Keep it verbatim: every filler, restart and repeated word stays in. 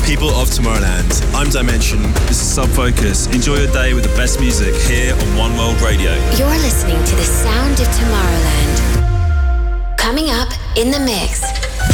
People of Tomorrowland. I'm Dimension. This is Sub Focus. Enjoy your day with the best music here on One World Radio. You're listening to the sound of Tomorrowland. Coming up in the mix.